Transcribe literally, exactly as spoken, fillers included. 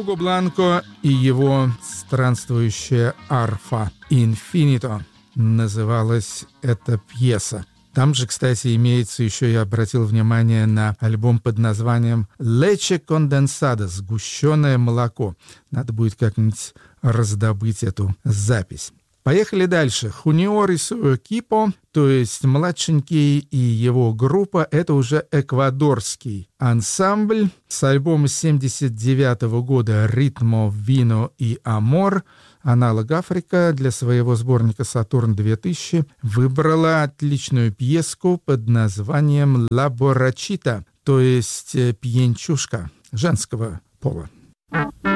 Уго Бланко и его странствующая арфа «Инфинито» называлась эта пьеса. Там же, кстати, имеется еще, я обратил внимание на альбом под названием «Leche condensada» — «Сгущенное молоко». Надо будет как-нибудь раздобыть эту запись. Поехали дальше. Хуниор и Суо Кипо, то есть младшенький и его группа, это уже эквадорский ансамбль с альбома семьдесят девятого года «Ритмо, вино и амор». Аналог Африка для своего сборника «Сатурн-две тысячи» выбрала отличную пьеску под названием «Ла Боррачита», то есть «Пьянчушка» женского пола.